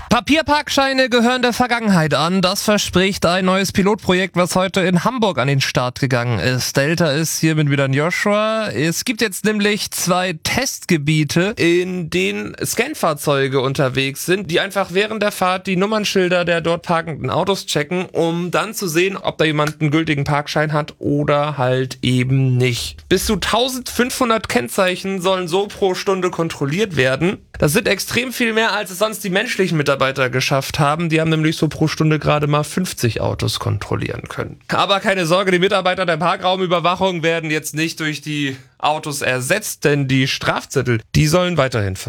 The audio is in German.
Papierparkscheine gehören der Vergangenheit an. Das verspricht ein neues Pilotprojekt, was heute in Hamburg an den Start gegangen ist. Delta ist hiermit wieder in Joshua. Es gibt jetzt nämlich 2 Testgebiete, in denen Scanfahrzeuge unterwegs sind, die einfach während der Fahrt die Nummernschilder der dort parkenden Autos checken, um dann zu sehen, ob da jemand einen gültigen Parkschein hat oder halt eben nicht. Bis zu 1500 Kennzeichen sollen so pro Stunde kontrolliert werden. Das sind extrem viel mehr, als es sonst die menschlichen Mitarbeiter geschafft haben. Die haben nämlich so pro Stunde gerade mal 50 Autos kontrollieren können. Aber keine Sorge, die Mitarbeiter der Parkraumüberwachung werden jetzt nicht durch die Autos ersetzt, denn die Strafzettel, die sollen weiterhin